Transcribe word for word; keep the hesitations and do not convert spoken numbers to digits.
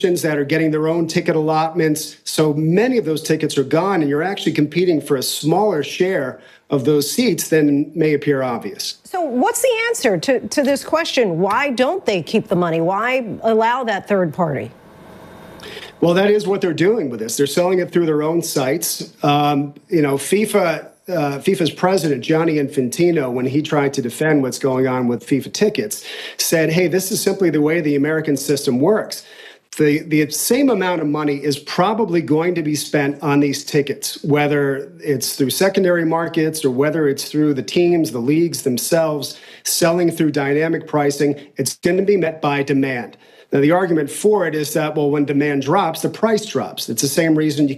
that are getting their own ticket allotments. So many of those tickets are gone, and you're actually competing for a smaller share of those seats than may appear obvious. So what's the answer to, to this question? Why don't they keep the money? Why allow that third party? Well, that is what they're doing with this. They're selling it through their own sites. Um, you know, FIFA, uh, FIFA's president, Gianni Infantino, when he tried to defend what's going on with FIFA tickets, said, hey, this is simply the way the American system works. The, the same amount of money is probably going to be spent on these tickets, whether it's through secondary markets or whether it's through the teams, the leagues themselves, selling through dynamic pricing. It's going to be met by demand. Now, the argument for it is that, well, when demand drops, the price drops. It's the same reason you